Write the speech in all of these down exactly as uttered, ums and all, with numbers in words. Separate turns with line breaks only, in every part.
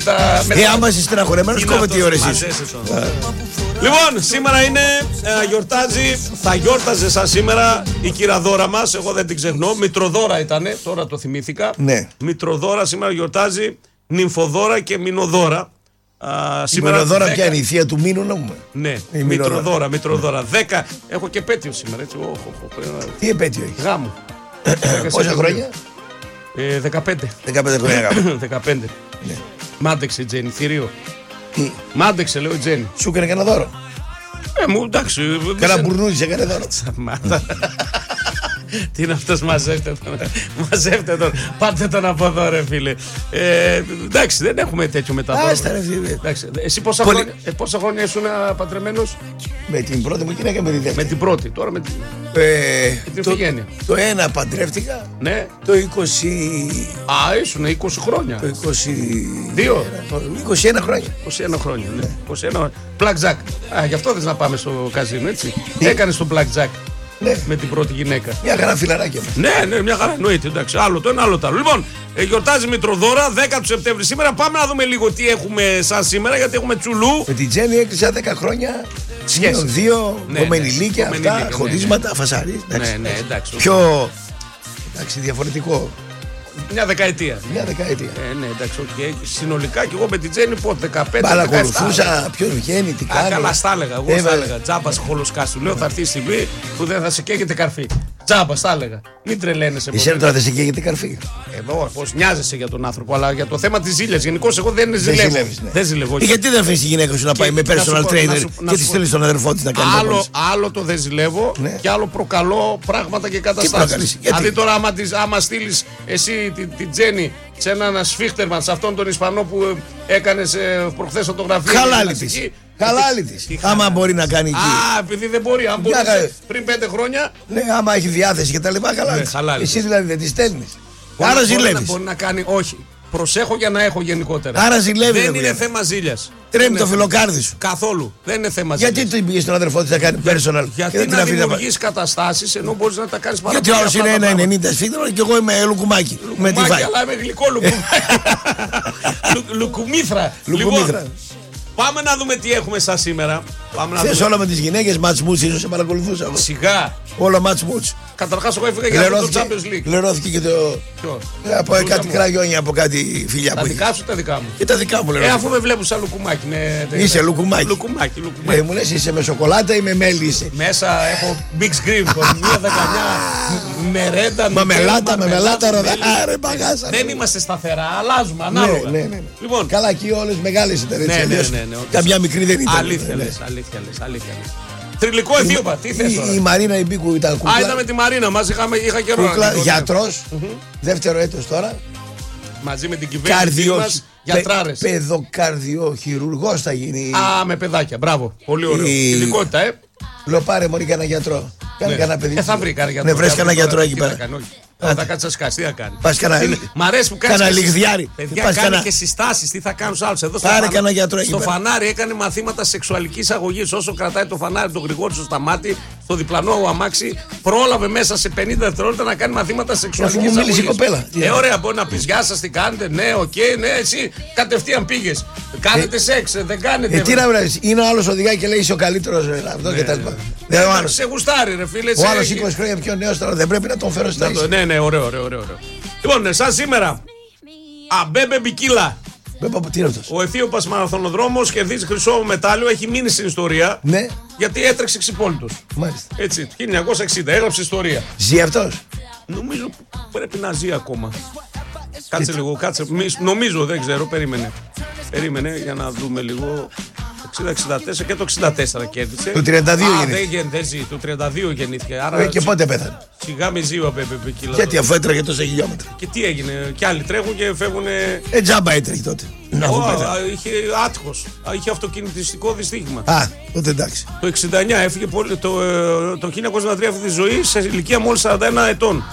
Ε, άμα είσαι στεναχωρεμένος, κόβεται η όρεση σου.
Λοιπόν, σήμερα είναι, ε, γιορτάζει, θα γιόρταζε σαν σήμερα η κυρία Δώρα μας, εγώ δεν την ξεχνώ, Μητροδώρα ήτανε, τώρα το θυμήθηκα.
Ναι.
Μητροδώρα σήμερα γιορτάζει, Νυμφοδώρα και Μηνοδώρα. Α,
η Μηνοδώρα ποια είναι, η θεία του Μήνου να πούμε.
Ναι, η Μητροδώρα, Μητροδώρα. δέκα, έχω και επέτειο σήμερα, έτσι. Oh, oh, oh.
Τι επέτειο έχει?
Γάμου.
Πόσα χρόνια?
Ε, δεκαπέντε.
δεκαπέντε χρόνια γάμου.
δεκαπέντε.
Ναι.
Μ' άντεξε η Τζέννη, θηρίο.
Τι?
Μ' άντεξε, λέω η Τζέννη.
Σου έκανε κανένα δώρο?
Ε, μου εντάξει.
Κάνα μπουρνούδι σε έκανε δώρο?
Σταμάτα. Τι είναι αυτός, μαζεύτε τον. Μαζεύτε τον. Πάτε τον από εδώ, ρε φίλε. Ε, εντάξει, δεν έχουμε τέτοιο μεταδόρο.
Άστα, ρε φίλε.
Εσύ πόσα, Πολύ... χρόνια, ε, πόσα χρόνια ήσουν παντρεμένος?
Με την πρώτη μου γυναίκα, με τη δεύτερη.
Με την πρώτη, τώρα με την.
Ε,
την
το, το ένα παντρεύτηκα.
Ναι.
Το είκοσι.
Α, ήσουν είκοσι χρόνια.
Το είκοσι
δύο.
είκοσι ένα χρόνια.
είκοσι ένα χρόνια, ναι. είκοσι ένα. Blackjack. Α, γι' αυτό θες να πάμε στο καζίνο, έτσι. Έκανες το Blackjack.
Ναι.
Με την πρώτη γυναίκα.
Μια χαρά φιλαράκια.
Ναι, ναι, μια χαρά. Εννοείται. Εντάξει. Άλλο το ένα, άλλο το άλλο. Λοιπόν, ε, γιορτάζει Μητροδώρα, δέκα του Σεπτέμβρη σήμερα. Πάμε να δούμε λίγο τι έχουμε σαν σήμερα, γιατί έχουμε τσουλού.
Με την Τζέννη έκλεισα δέκα χρόνια.
Σχέση.
Δύο,
ναι,
κομμενιλίκια,
ναι,
αυτά,
ναι,
χωρίσματα,
ναι.
φασαρί.
Ναι, ναι, εντάξει.
Πιο. Εντάξει, διαφορετικό.
Μια δεκαετία.
Μια δεκαετία.
Ε, ναι, εντάξει, okay. Συνολικά και εγώ με την Τζέννη πότε, δεκαπέντε.
Παρακολουθούσα ποιο βγαίνει, τι κάνει.
Α, καλά, στα έλεγα. Εγώ στα έλεγα. Τζάμπα χολοσκάσου. Λέω θα έρθει η στιγμή που δεν θα σε καίγεται καρφί. Τζάμπα, τα έλεγα. Μην τρελαίνεσαι.
Εσένα τώρα δεν σε καίγεται καρφί.
Εδώ, πώ νοιάζεσαι για τον άνθρωπο, αλλά για το θέμα τη ζήλια. Γενικώ εγώ δεν ζηλεύω. Δεν ζηλεύω.
Γιατί δεν αφήνει τη γυναίκα σου να πάει με personal trainer και τη στέλνει στον αδερφό τη να κάνει
άλλο, άλλο το δεν ζηλεύω και άλλο προκαλώ πράγματα και καταστάσεις. Δηλαδή τώρα, άμα στείλει εσύ την Τζέννη σε έναν σφίχτερμαν, σε αυτόν τον Ισπανό που έκανε προχθές φωτογραφία.
Χαλάλη τη. Χαλάλη τη. Άμα μπορεί να κάνει εκεί.
Α, επειδή δεν μπορεί. Αν μπορεί πριν πέντε χρόνια.
Ναι, άμα έχει διάθεση και τα λοιπά, χαλάλη. Εσύ δηλαδή δεν τη στέλνει. Άρα ζηλεύει.
Μπορεί να κάνει, όχι. Προσέχω για να έχω γενικότερα.
Άρα ζηλεύει.
Δεν είναι θέμα ζήλιας.
Τρέμει το φιλοκάρδι σου.
Καθόλου. Δεν είναι θέμα ζήλιας.
Γιατί την πήγε στον αδερφό τη να κάνει personal?
Γιατί να δημιουργεί καταστάσεις ενώ μπορεί να τα κάνει πάρα
πολύ. Γιατί άλλο είναι ένα ενενήντα σφίγγυρο και εγώ είμαι λουκουμάκι.
Με τη βάση. Αλλά είμαι γλυκό λουκουμίθρα. Λουκουμίθρα. Πάμε να δούμε τι έχουμε σαν σήμερα.
Θες δούμε... όλα με τις γυναίκες ματσμούτς, ίσως σε παρακολουθούσα.
Σιγά.
Όλα ματσμούτς.
Καταρχάς εγώ έφυγα για το Champions League.
Λερώθηκε και το... Ποιο? Από το κάτι κραγιόνια, από κάτι φιλιά
που. Τα δικά σου τα δικά μου.
Και τα δικά μου λέω.
Ε, αφού με βλέπουν σαν λουκουμάκι. Ναι,
είσαι λουκουμάκι.
Λουκουμάκι, λουκουμάκι.
Ε, μου λες είσαι με σοκολάτα ή με μέλι είσαι?
Μέσα έχω big screen, μία δεκαεννιά μερέντα.
Μα μελάτα, με μελάτα ροδάρε μπαγάσα.
Δεν είμαστε σταθερά, αλλάζουμε ανάλογα.
Λοιπόν, καλά και όλες μεγάλες εταιρείες. Καμιά μικρή δεν ήταν.
Αλήθεια λες, αλήθεια λες, αλήθεια λες. Τριλικό Αιθίωπα, τι θες τώρα?
Η Μαρίνα η Μπίκου ήταν κούκλα.
Α, ήταν με τη Μαρίνα μας, είχα καιρό.
Κούκλα, γιατρός, δεύτερο έτος τώρα.
Μαζί με την κυβέρνηση μας, γιατράρες.
Παιδοκαρδιοχειρουργός θα γίνει.
Α, με παιδάκια, μπράβο, πολύ ωραίο. Ειδικότητα, ε.
Λέω πάρε μωρή κανένα γιατρό. Κάνε κανένα παιδί.
Ε, θα βρει κανένα γιατρό.
Ναι, βρες κανένα γιατρό εκεί πέρα.
Θα κάτσει να σκάσει, τι θα κάνει.
Πας κανένα.
Μ' αρέσει που κάνει.
Κανένα λιγδιάρι.
Παιδιά, κάνει και συστάσεις, τι θα κάνουν άλλους. Εδώ
πάρε κανένα γιατρό εκεί.
Στο φανάρι έκανε μαθήματα σεξουαλικής αγωγής. Όσο κρατάει το φανάρι, τον Γρηγόρη στο σταμάτη, στο διπλανό αμάξι, πρόλαβε μέσα σε πενήντα δευτερόλεπτα να κάνει μαθήματα σεξουαλικής αγωγής.
Η κοπέλα.
Ε, ωραία, μπορεί να πει γεια σας, τι κάνετε. Ναι, οκ, ναι, εσύ κατευθείαν πήγε. Κάνετε σεξ, δεν κάνετε.
Ε, τι να βρει, είναι ο άλλο οδηγάει και λέει είσαι ο καλύτερο αυτό και τα λοιπά.
Σε γουστάρει, ρε φίλε.
Ο άλλο είκοσι χρόνια πιο νέο τώρα δεν πρέπει να τον φέρω στα ίσα.
Ναι, ναι, ωραίο, ωραίο, ωραίο. Λοιπόν, σαν σήμερα, Αμπέμπε Μπικίλα.
Τι είναι αυτός?
Ο Αιθίωπας μαραθωνοδρόμος κερδίζει χρυσό μετάλλιο, έχει μείνει στην ιστορία.
Ναι.
Γιατί έτρεξε ξυπόλυτος.
Μάλιστα.
Έτσι, το χίλια εννιακόσια εξήντα έγραψε ιστορία.
Ζει αυτός?
Νομίζω πρέπει να ζει ακόμα. Κάτσε λίγο, κάτσε. Νομίζω, δεν ξέρω, περίμενε. Περίμενε για να δούμε λίγο. εξήντα εξήντα τέσσερα και το εξήντα τέσσερα κέρδισε.
Το τριάντα δύο
Α,
γεννήθηκε.
Δεν, δεν ζει, το τριάντα δύο γεννήθηκε. Άρα
ε, και πότε πέθανε?
Σιγά με ζει ο Αμπέμπε Μπικίλα.
Γιατί αφού έτρεχε τόσα χιλιόμετρα.
Και τι έγινε, κι άλλοι τρέχουν και φεύγουν.
Ε, τζάμπα έτρεχε τότε.
Να oh, είχε άτυχος. Είχε αυτοκινητιστικό δυστύχημα.
Α, τότε εντάξει.
Το εξήντα εννιά έφυγε πολύ, το, το χίλια εννιακόσια τρία έφυγε τη ζωή σε ηλικία μόλις σαράντα ένα ετών.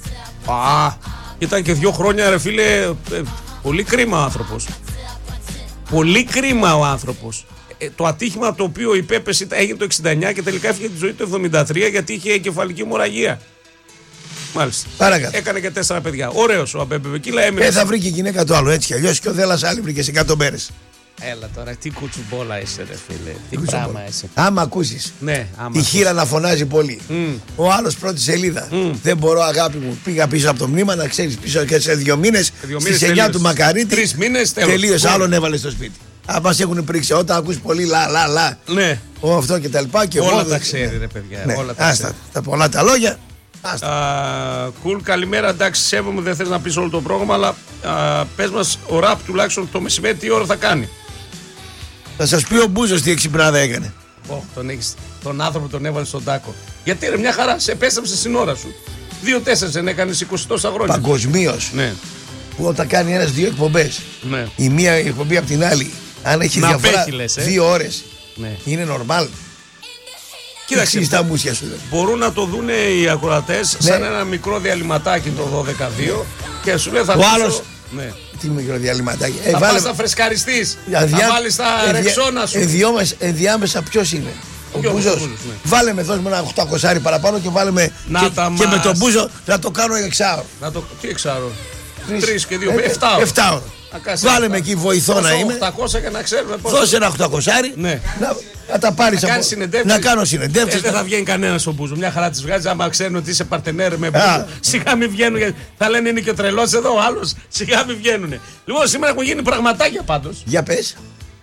Α, ήταν και δύο χρόνια ρε φίλε. Ε, πολύ κρίμα ο άνθρωπος. Πολύ κρίμα ο άνθρωπος. Ε, το ατύχημα το οποίο υπέπεσε έγινε το εξήντα εννιά και τελικά έφυγε τη ζωή το εβδομήντα τρία γιατί είχε εγκεφαλική αιμορραγία. Μάλιστα.
Παρακάτω.
Έκανε και τέσσερα παιδιά. Ωραίος ο Αμπέμπε Μπεκίλα.
Ε, θα βρει και γυναίκα του άλλου έτσι κι αλλιώς. Και ο Δέλλας άλλη βρήκε σε εκατό μέρες.
Έλα τώρα, τι κουτσουμπόλα είσαι, ρε φίλε. Τι πράγμα είσαι.
Άμα ακούσεις
Ναι, άμα
η χείρα να φωνάζει πολύ.
Mm.
Ο άλλος πρώτη σελίδα.
Mm.
Δεν μπορώ, αγάπη μου. Πήγα πίσω από το μνήμα να ξέρεις πίσω και σε δύο μήνες. Στις εννιά του Μακαρίτη.
Τρεις μήνες
τελείωσε. Άλλον έβαλε στο σπίτι. Αν μας έχουν πρίξει, όταν ακούς πολύ λα λα λα.
Ναι.
Ο αυτό και τα λοιπά. Και
όλα
εγώ,
τα ξέρει, ρε παιδιά.
Ναι.
Όλα τα
Άστα, τα πολλά τα λόγια.
Κουλ, καλημέρα. Εντάξει, σέβομαι, δεν θες να πεις όλο το πρόγραμμα, αλλά α, πες μας ο ραπ τουλάχιστον το μεσημέρι τι ώρα θα κάνει.
Θα σας πει ο Μπούζος τι εξυπνάδα έκανε.
Oh, τον, έχεις, τον άνθρωπο τον έβαλε στον τάκο. Γιατί ρε, μια χαρά, σε επέστρεψε στην ώρα σου. Δύο τέσσερα δεν έκανες είκοσι τόσα χρόνια.
Παγκοσμίως.
Ναι.
Που όταν κάνει ένας δύο εκπομπές,
ναι.
η μία εκπομπή από την άλλη, αν έχει
να
διαφορά
πέχει, λες, ε.
δύο ώρες,
ναι.
είναι νορμάλ.
Κοίταξε,
στα μουσια σου.
Μπορούν να το δουν οι ακροατές ναι. σαν ένα μικρό διαλυματάκι το δώδεκα δύο και σου λέει θα
ο άλλος.
Ναι.
Τι μικρό διαλυματάκι.
Θα ε, βάλε... πας να φρεσκαριστείς. Θα διά... βάλεις τα ε, ρεξόνα σου.
Ενδιάμεσα, ενδιάμεσα ποιος είναι. Ο Μπούζος. Ναι. Βάλε με, δώσ' με ένα οκτακόσια παραπάνω και βάλε με.
Να
και,
τα
και με τον Μπούζο να το κάνω εξάωρο.
Να το... Τι εξάωρο. Τρεις και δύο.
Ε,
εφτά.
εφτά. Βάλε με εκεί βοηθό να είμαι.
οκτακόσια και να ξέρουμε πώς.
Δώσε ένα οκτακόσια.
Ναι.
Να, να τα πάρεις
να,
από...
να
κάνω συνεντεύξεις.
Ε, δεν θα βγαίνει κανένας ο Μπούζο. Μια χαρά της βγάζει. Άμα ξέρουν ότι είσαι παρτενέρ με Μπούζο. Σιγά μην βγαίνουν. Θα λένε είναι και ο τρελός εδώ. Ο άλλος σιγά μην βγαίνουν. Λοιπόν, σήμερα έχουν γίνει πραγματάκια πάντως.
Για πες.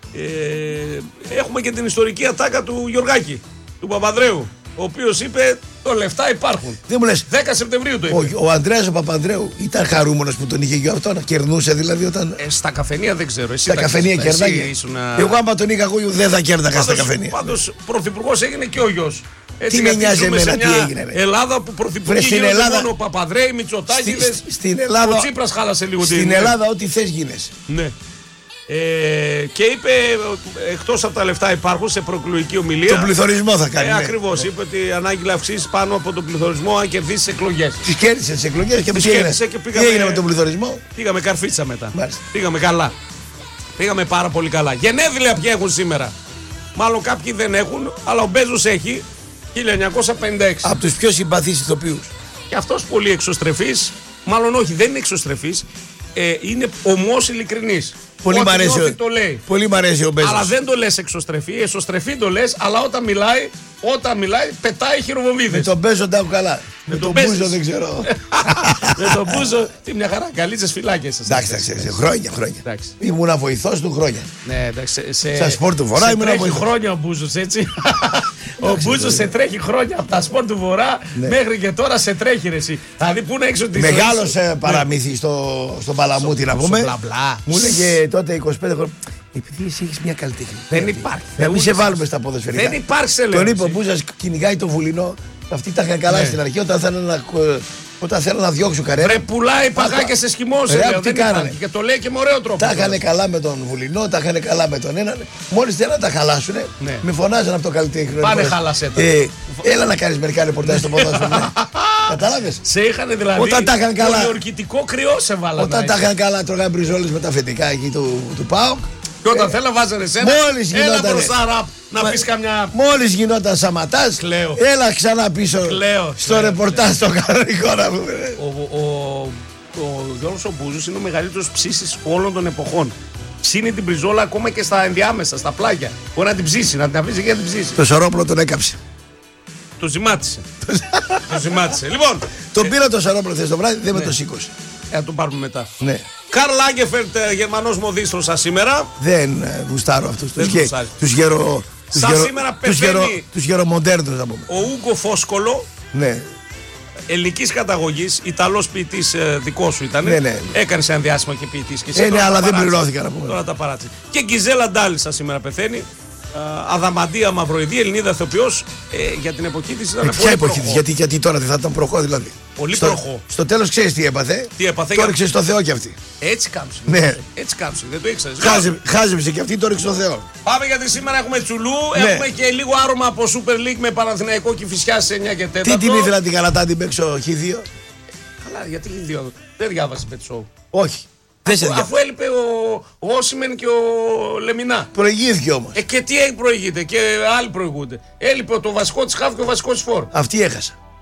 Ε, έχουμε και την ιστορική ατάκα του Γιωργάκη, του Παπανδρέου. Ο οποίος είπε το λεφτά υπάρχουν.
Δεν μου λες.
δέκα Σεπτεμβρίου το είπε.
Ο, ο Ανδρέας ο Παπανδρέου ήταν χαρούμενος που τον είχε γιο αυτό, να κερνούσε δηλαδή όταν.
Ε, στα καφενεία δεν ξέρω. Εσύ
στα καφενεία κερνάγε.
Ήσουνα...
Εγώ άμα τον είχα εγώ δεν θα κέρναγα στα καφενεία.
Πάντως πρωθυπουργός έγινε και ο γιος.
Έτσι, τι με νοιάζει εμένα τι έγινε. Ρε.
Ελλάδα που πρωθυπουργοί γίνονται Ελλάδα... μόνο Παπαδρέοι, Μητσοτάκηδες.
Στη, στην Ελλάδα.
Ο Τσίπρας χάλασε λίγο την.
Στην Ελλάδα ό,τι θες γίνεσαι.
Ναι. Ε, και είπε εκτός από τα λεφτά υπάρχουν σε προεκλογική ομιλία.
Τον πληθωρισμό θα κάνει.
Ε,
ναι.
Ακριβώς. Είπε ότι ανάγκη να αυξήσει πάνω από τον πληθωρισμό αν κερδίσει εκλογές.
Τις κέρδισε τις εκλογές και,
τις
κέρδισε
και πήγαμε,
τι έγινε με τον πληθωρισμό.
Πήγαμε καρφίτσα μετά.
Μάλιστα.
Πήγαμε καλά. Πήγαμε πάρα πολύ καλά. Γενέθλια ποια έχουν σήμερα. Μάλλον κάποιοι δεν έχουν, αλλά ο Μπέζος έχει χίλια εννιακόσια πενήντα έξι.
Από τους πιο συμπαθείς ηθοποιούς.
Και αυτός πολύ εξωστρεφής. Μάλλον όχι, δεν είναι εξωστρεφής. Ε, είναι ομός ειλικρινής.
Πολύ μ' αρέσει, ο...
Πολύ
μ' αρέσει ο Μπέζος.
Αλλά δεν το λες εξωστρεφή, εξωστρεφή το λες, αλλά όταν μιλάει, όταν μιλάει πετάει χειροβομβίδες.
Με τον Μπέζο τα έχω καλά. Με, με τον Μπούζο δεν ξέρω.
Με τον Μπούζο, τι μια χαρά, καλίτσες φυλάκες.
Εντάξει, εντάξει, χρόνια, χρόνια. Ήμουνα βοηθός του χρόνια.
Ναι, εντάξει.
Στα σπορ του Βορρά ήμουνα βοηθός.
Σε χρόνια ο Μπούζος, έτσι. Ο Μπούζος σε τρέχει χρόνια από τα σπορ του Βορρά μέχρι και τώρα σε τρέχει ρε εσύ. Δηλαδή πού είναι έξω τη ζωή.
Μεγάλος παραμύθι στον Παλαμούτη να πούμε. Μου έλεγε τότε είκοσι πέντε χρόνια. Επειδή εσύ έχεις μια καλλιτέχνη.
Δεν υπάρχει.
Να μην σε βάλουμε στα ποδοσφαιρικά.
Δεν υπάρχει σε λέω.
Τον είπε ο Μπούζας κυνηγάει το βουλινό. Αυτοί τα είχαν καλά στην αρχή όταν θέλουν να. Όταν θέλω να διώξουν καρέρα.
Ρε πουλάει παγάκια σε σχημό.
Τι κάνανε.
Και το λέει και με ωραίο τρόπο.
Τα είχαν καλά με τον Βουλινό, τα είχαν καλά με τον έναν. Μόλις θέλουν να τα χαλάσουν, ναι. με φωνάζαν από το καλλιτέχνη.
Πάνε χάλασε τα.
Ε, έλα να κάνεις μερικά ρεπορτάζ στο ποδόσφαιρο. Κατάλαβες.
Σε είχαν δηλαδή.
Όταν τα είχαν καλά.
Το ορκητικό κρυό σε βάλανε.
Όταν τα είχαν καλά, τρώγαν μπριζόλες με τα αφεντικά εκεί του, του ΠΑΟΚ.
Και όταν ε, θέλω βάζανε σένα.
Μόλις γινόταν.
Να πεις καμιά.
Μόλις γινόταν Σαματάς,
Κλαίω.
Έλα ξανά πίσω
Κλαίω.
στο Κλαίω. ρεπορτάζ το κανονικό να πούμε.
Ο, ο, ο Γιώργος ο Μπούζος είναι ο μεγαλύτερος ψήσης όλων των εποχών. Ψήνει την μπριζόλα ακόμα και στα ενδιάμεσα, στα πλάγια. Μπορεί να την ψήσει, να την αφήσει και να την ψήσει.
Το Σαρόπλο τον έκαψε.
Το ζυμάτισε. Το ζυμάτισε. Λοιπόν.
Τον πήρα το Σαρόπλο χθες το βράδυ, δεν ναι. με το σήκωσε.
Ε, θα τον πάρουμε μετά.
Ναι.
Καρλ Λάγκεφελτ, Γερμανός μοδίστρος σήμερα.
Δεν ε, γουστάρω αυτούς τους, γε, τους γερο...
Σαν
γερο,
σήμερα πεθαίνει
τους γερομοντέρνους να πούμε.
Ο Ούγκο Φόσκολο.
Ναι.
Ελληνικής καταγωγής, Ιταλός ποιητής ε, δικό σου ήταν.
Ναι, ναι.
Έκανε ένα διάστημα και ποιητής. Και
ε, ναι, αλλά δεν πληρώθηκα να πούμε.
Τώρα τα παράτησε. Και Γκιζέλα Ντάλισσα σήμερα πεθαίνει. Αδαμαντία Μαυροειδή, Ελληνίδα ηθοποιός, ε, για την εποχή της ήταν
ε,
πολύ
ποια εποχή
προχώ.
της, γιατί, γιατί τώρα δεν θα ήταν προχώ δηλαδή.
Πολύ
στο,
προχώ.
Στο τέλος ξέρεις τι έπαθε.
Τι έπαθε.
Το έριξε στο Θεό κι αυτή.
Έτσι κάμψε.
Ναι.
Έτσι κάμψε. Δεν το ήξερες.
Χάζεψε κι αυτή, το έριξε στο Θεό.
Πάμε γιατί σήμερα έχουμε τσουλού. Ναι. Έχουμε και λίγο άρωμα από Super League με Παναθηναϊκό Κηφισιά σε εννιά και τέσσερα.
Τι την ήθελα την Καλατά την παίξω χ δύο.
Καλά, γιατί χ δύο. Δεν διάβασε πετσό.
Όχι.
Αφού, αφού έλειπε ο, ο Όσιμεν και ο Λεμινά.
Προηγήθηκε όμως.
Ε, και τι προηγείται, και άλλοι προηγούνται. Έλειπε το βασικό της χαφ και ο βασικός της φορ.
Αυτή έχασα.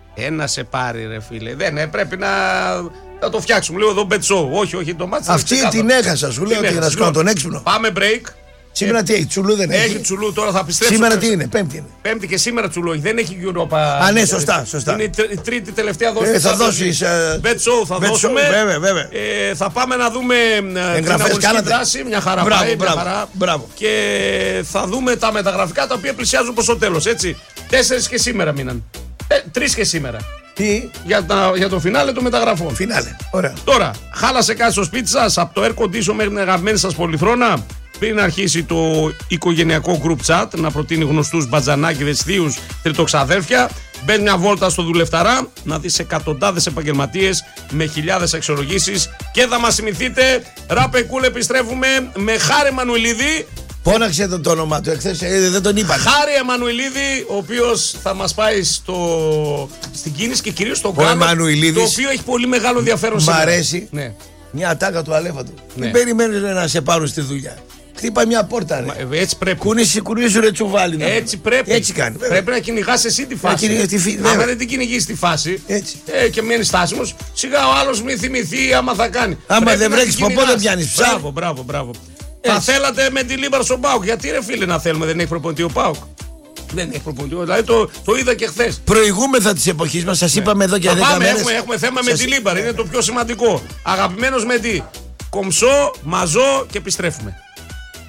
Ένα σε πάρει, ρε φίλε. Δεν ε, πρέπει να, να το φτιάξουμε. Λέω εδώ μπετσό. Όχι, όχι, το μάτι.
Αυτή την έχασα, σου λέω ότι να σκόνω τον έξυπνο.
Πάμε break.
Σήμερα ε, τι έχει, τσουλού δεν έχει.
Έχει τσουλού, τώρα θα επιστρέψω.
Σήμερα τι είναι, Πέμπτη είναι.
Πέμπτη και σήμερα τσουλού, δεν έχει Europa.
Α, ναι, σωστά, σωστά.
Είναι η τρίτη τελευταία δόση.
Ε, θα δώσει.
Bet show θα δώσουμε.
Βέβαια, βέβαια.
Ε, θα πάμε να δούμε
εγγραφές κάνατε.
Μια χαρά.
Μπράβο,
πάει,
μπράβο,
μια χαρά.
Μπράβο.
Και θα δούμε τα μεταγραφικά τα οποία πλησιάζουν προς το τέλος. Έτσι. Τέσσερις και σήμερα μείναν. Ε, τρεις και σήμερα.
Τι?
Για, τα, για το φινάλε των μεταγραφών.
Φινάλε. Ωραία.
Τώρα, χάλασε κάτι στο σπίτι σας από το air condition μέχρι την αγαπημένη σας πολυθρόνα. Πριν αρχίσει το οικογενειακό group chat να προτείνει γνωστούς μπατζανάκηδες, θείους, τριτοξαδέρφια, μπαίνει μια βόλτα στο δουλευταρά να δεις εκατοντάδες επαγγελματίες με χιλιάδες αξιολογήσεις και θα μας θυμηθείτε. Ράπε κούλ, επιστρέφουμε με Χάρη Εμμανουηλίδη.
Πόναξε το, το όνομα του εχθές, ε, δεν τον είπα.
Χάρη Εμμανουηλίδη, ο οποίος θα μας πάει στο, στην κίνηση και κυρίως στον Κάνο, το οποίο έχει πολύ μεγάλο ενδιαφέρον
σήμερα. Μ' αρέσει.
Ναι.
Μια ατάκα του αλέφατου.
Ναι.
Μην περιμένεις να σε πάρουν στη δουλειά. Χτύπα μια πόρτα, ρε.
Μα, έτσι πρέπει.
Κουνήσου, κουνήσου ρε τσουβάλι.
Έτσι πρέπει.
Έτσι κάνει. Βέβαια.
Πρέπει να κυνηγάς εσύ τη φάση. Άμα δεν την κυνηγείς τη φάση ε, και μένει στάσιμος, σιγά ο άλλος μην θυμηθεί άμα θα κάνει.
Άμα πρέπει δεν βρέξει ποπό δεν πιάνεις ψάρι.
Μπράβο, μπράβο, μπράβο. Θα θέλατε με τη Λίμπαρ στον ΠΑΟΚ. Γιατί ρε φίλε να θέλουμε, δεν έχει προπονητή ο ΠΑΟΚ. Δεν έχει προπονητή. Δηλαδή το, το είδα και χθες.
Προηγούμεθα τη εποχή μας, σας είπαμε εδώ και δέκα μέρες.
Έχουμε, έχουμε θέμα σας... με τη Λίμπαρ, είναι το πιο σημαντικό. Αγαπημένος με τι. Κομψό, μαζό και επιστρέφουμε.